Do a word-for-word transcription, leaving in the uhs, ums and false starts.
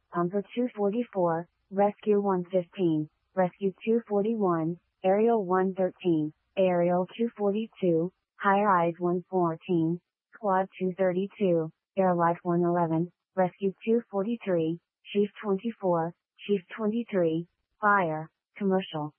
Pumper two forty-four, Rescue one fifteen, Rescue two forty-one, Aerial one thirteen, Aerial two forty-two, Higher Eyes one fourteen, Squad two thirty-two, Air Light one eleven, Rescue two forty-three, Chief twenty-four, Chief twenty-three, Fire, Commercial.